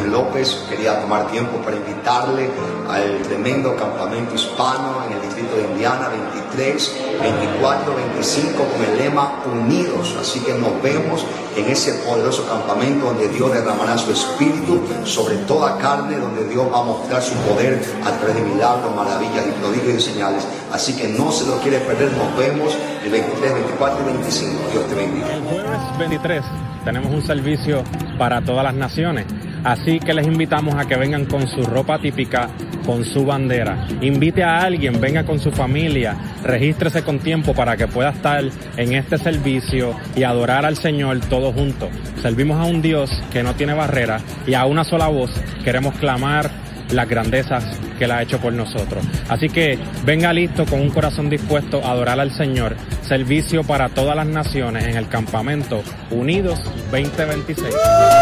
López, quería tomar tiempo para invitarle al tremendo campamento hispano en el distrito de Indiana, 23, 24, 25, con el lema Unidos. Así que nos vemos en ese poderoso campamento donde Dios derramará su espíritu sobre toda carne, donde Dios va a mostrar su poder a través de milagros, maravillas y prodigios y señales. Así que no se lo quiere perder. Nos vemos el 23, 24 y 25. Dios te bendiga. El jueves 23 tenemos un servicio para todas las naciones. Así que les invitamos a que vengan con su ropa típica, con su bandera. Invite a alguien, venga con su familia, regístrese con tiempo para que pueda estar en este servicio y adorar al Señor todos juntos. Servimos a un Dios que no tiene barreras y a una sola voz queremos clamar las grandezas que Él ha hecho por nosotros. Así que venga listo con un corazón dispuesto a adorar al Señor. Servicio para todas las naciones en el campamento Unidos 2026.